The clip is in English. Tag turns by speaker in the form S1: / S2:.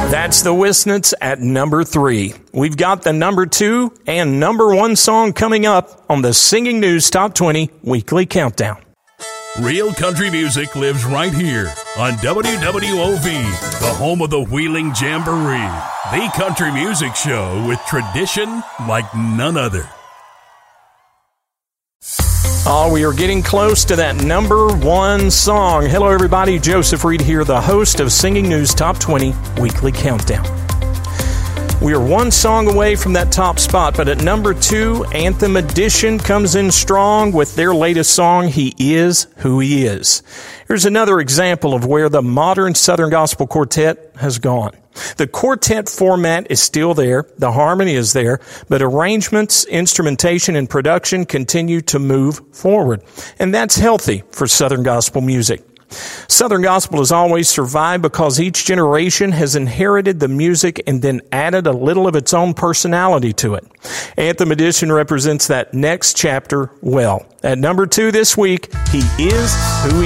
S1: That's the Whisnants at number 3. We've got the number 2 and number 1 song coming up on the Singing News Top 20 Weekly Countdown.
S2: Real country music lives right here on WWOV, the home of the Wheeling Jamboree, the country music show with tradition like none other.
S1: Oh, we are getting close to that number 1 song. Hello, everybody. Joseph Reed here, the host of Singing News Top 20 Weekly Countdown. We are 1 song away from that top spot, but at number 2, Anthem Edition comes in strong with their latest song, He Is Who He Is. Here's another example of where the modern Southern Gospel Quartet has gone. The quartet format is still there, the harmony is there, but arrangements, instrumentation, and production continue to move forward. And that's healthy for Southern Gospel music. Southern Gospel has always survived because each generation has inherited the music and then added a little of its own personality to it. Anthem Edition represents that next chapter well. At number 2 this week, He Is Who He